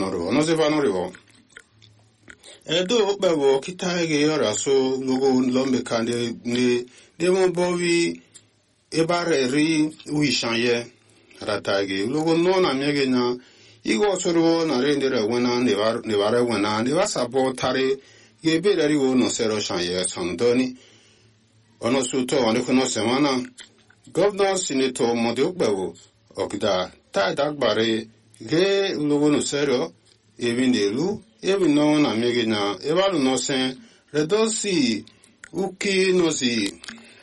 nọzivanorivo edo okpewo kita ge yora so logo lombe kande ne demo bovi ebare ri wishanye ratage logo nona mege na igo soro na rendere wena ne vare wena ne vasabo tare ge bedari wo no sero shanye sondoni ono suto ono kono semana governor senator mode okpewo okida ta dagbare ge logo no sero evindelu even no na mege na evalu no sen redosi uki no si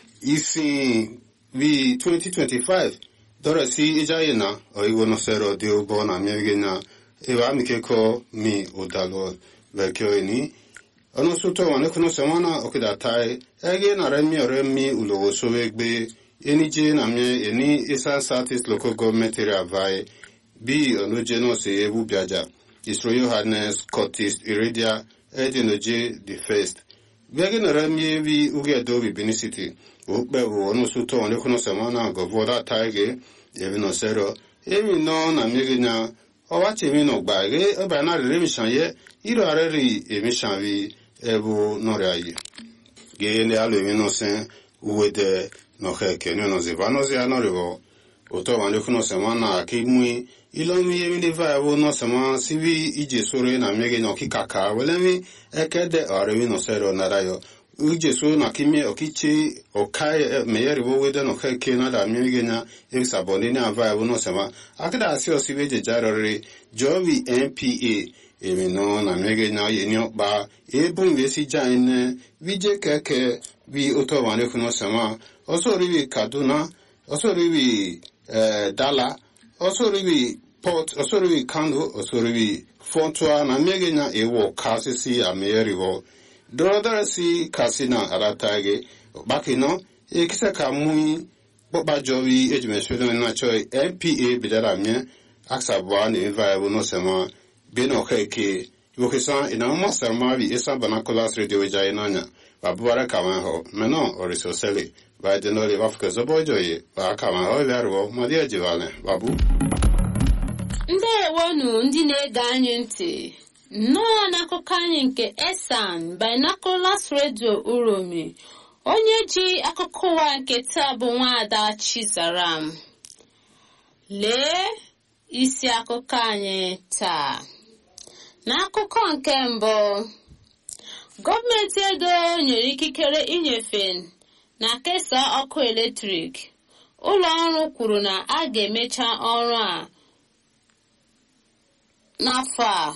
isin vi 2025 dora si ijayena oigo no sero de obo na mege na eva mikeko mi odalo vekyo ni ono suto wane kuno semana okida tai ege na remi ulogo sowegbe eni je na me eni Eastern Southeast Local Government Area vai bi ono jeno se ebu biaja His Royal Highness Curtis Iridia Edinoje the First. Begin a remi vi uge dobi Benin City. Ukbe ono suto wane kuno semana govoda taige even no sero. Emi no na megina owache mi no gbage eba na remi shanye iro areri emi shanvi ebu noriayi. Ge ne alo emi no sen uwede no heke no zivano zi anorivo. Oto wane kuno semana akimui ilomi yemi de va wo no sama sivi ije sore na mege no kikaka welemi ekede arewi no sero narayo uje so na kimi okichi okai meyeri wo wede no heke na da mege na exabone na va wo no sama akida asi osive je jarore jovi NPA emi no na mege na yenyo ba ebun vesi jaine vije keke vi oto wane kuno sama oso rivi Kaduna oso rivi Dala also ribi port also ribi Kano also ribi Fontua na mege na ewo kasisi amerigo drodara si kasina aratage bakino ekisa kamui boba jovi ejimeswedo na choi MPA bidara mye aksabwa ni viable no sema beno heke yokisa ina mo sama bi esa banakolas radio jainanya babara kamanho meno oriso sele ba de no le wafka zobojoye ba kamanho verwo madia jivane babu ndewonu ndị na-ege anyị ntị nnọọ n'akụkọ anyị nke Esan Binoculars Radio Uromi onye ji akụkọ ụwa nke taa bụ Nwaada Chizaram. Lee isi akụkọ anyị taa. N'akụkọ nke mbụ, gọọmenti Edo nyere ikikere inyefe na kesaa ọkụ eletrik. Ụlọ ọrụ kwuru na a ga-emecha ọrụ a n'afọ a.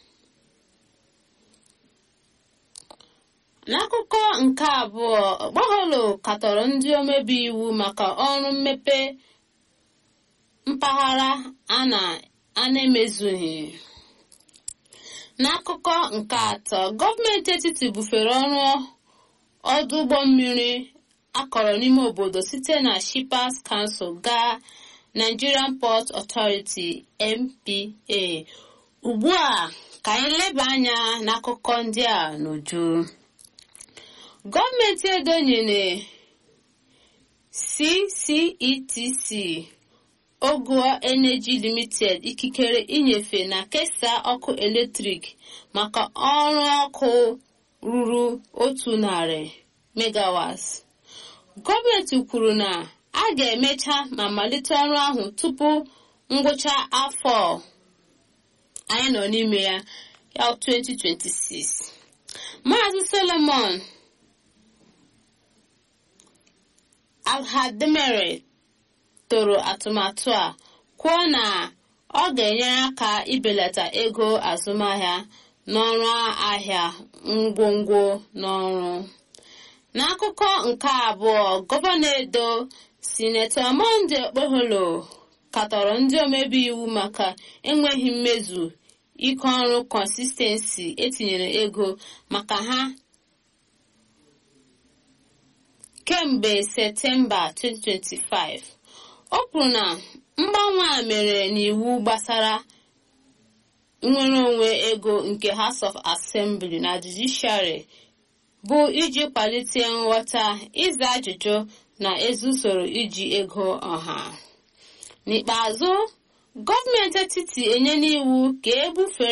N'akụkọ nke abụọ, Okpeholo katọrọ ndị omebe iwu maka ọrụ mmepe mpaghara a na-emezughị. N'akụkọ nke atọ, gọọmenti etiti bufere ọrụ ọdụ ụgbọ mmiri akọrọ n'ime obodo site na Shippers Council gaa Nigerian Port Authority (NPA). Ugbu a ka anyị leba anya n'akụkọ ndị a n'uju. Gọọmenti Edo nyere CCETC Oguo Energy Limited ikikere inyefe na kesaa ọkụ eletrik maka ọrụ ọkụ ruru 100 megawatts. Gọọmenti kwuru na a ga-emecha ma malite ọrụ ahụ tupu ngwụcha afọ anyị nọ n'ime ya 2026. Maazị Solomon Alhademere toro atụmatụ a kwuo na ọ ga-enyere aka ibelata ego azụmahịa n'ọrụ ahịa ngwongwo n'ọrụ. N'akụkọ nke abụọ, Gọvanọ Edo Sinetọ Monday Okpeholo katọrọ ndị omebe iwu maka enweghị mmezu ike ọrụ consistency etinyere ego maka ha kemgbe Septemba 2025. O kwuru na mgbanwe a mere n'iwu gbasara nnwere onwe ego nke House of Assembly na Judiciary bụ iji kwalite nghọta, ịza ajụjụ na ezi usoro iji ego ọha. N'ikpeazụ, gọọmenti etiti enyela iwu ka ebufere